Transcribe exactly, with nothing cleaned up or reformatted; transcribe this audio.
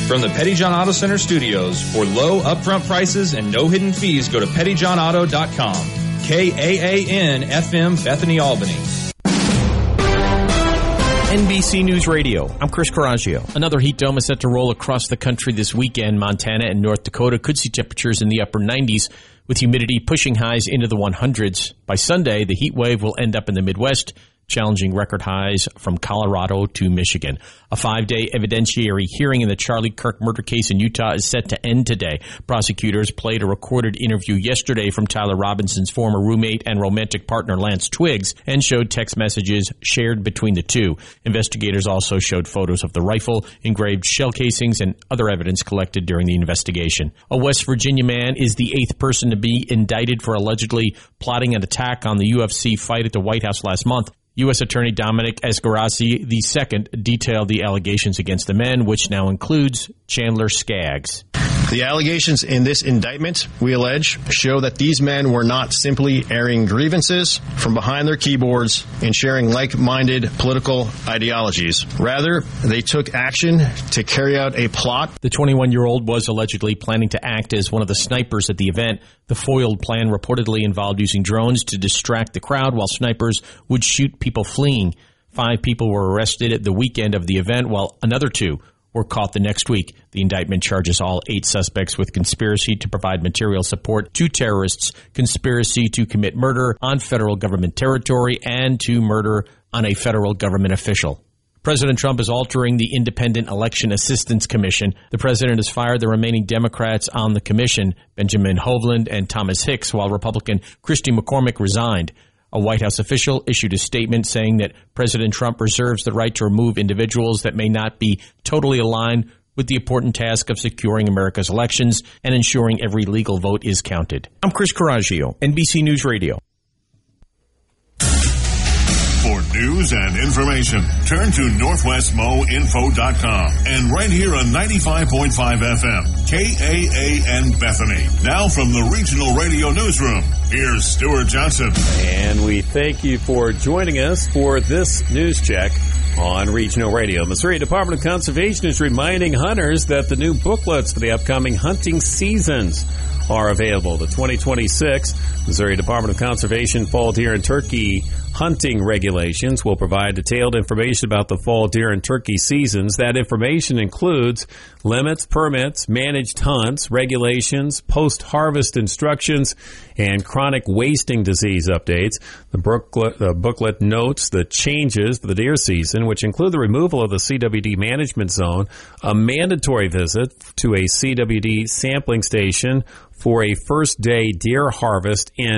From the Petty John Auto Center studios, for low upfront prices and no hidden fees, go to petty john auto dot com. K A A N F M, Bethany, Albany. N B C News Radio, I'm Chris Coraggio. Another heat dome is set to roll across the country this weekend. Montana and North Dakota could see temperatures in the upper nineties, with humidity pushing highs into the hundreds. By Sunday, the heat wave will end up in the Midwest, challenging record highs from Colorado to Michigan. A five-day evidentiary hearing in the Charlie Kirk murder case in Utah is set to end today. Prosecutors played a recorded interview yesterday from Tyler Robinson's former roommate and romantic partner Lance Twiggs and showed text messages shared between the two. Investigators also showed photos of the rifle, engraved shell casings, and other evidence collected during the investigation. A West Virginia man is the eighth person to be indicted for allegedly plotting an attack on the U F C fight at the White House last month. U S Attorney Dominic Esgarasi the second detailed the allegations against the men, which now includes Chandler Skaggs. The allegations in this indictment, we allege, show that these men were not simply airing grievances from behind their keyboards and sharing like-minded political ideologies. Rather, they took action to carry out a plot. The twenty-one-year-old was allegedly planning to act as one of the snipers at the event. The foiled plan reportedly involved using drones to distract the crowd while snipers would shoot people fleeing. Five people were arrested at the weekend of the event, while another two were caught the next week. The indictment charges all eight suspects with conspiracy to provide material support to terrorists, conspiracy to commit murder on federal government territory, and to murder on a federal government official. President Trump is altering the Independent Election Assistance Commission. The president has fired the remaining Democrats on the commission, Benjamin Hovland and Thomas Hicks, while Republican Christy McCormick resigned. A White House official issued a statement saying that President Trump reserves the right to remove individuals that may not be totally aligned with the important task of securing America's elections and ensuring every legal vote is counted. I'm Chris Coraggio, N B C News Radio. For news and information, turn to northwest mo info dot com and right here on ninety-five point five F M, K A A N Bethany. Now from the Regional Radio Newsroom, here's Stuart Johnson. And we thank you for joining us for this news check on Regional Radio. Missouri Department of Conservation is reminding hunters that the new booklets for the upcoming hunting seasons are available. The twenty twenty-six Missouri Department of Conservation Fall Deer and Turkey Hunting Regulations will provide detailed information about the fall deer and turkey seasons. That information includes limits, permits, managed hunts, regulations, post-harvest instructions, and chronic wasting disease updates. The booklet, the booklet notes the changes for the deer season, which include the removal of the C W D management zone, a mandatory visit to a C W D sampling station for a first day deer harvest in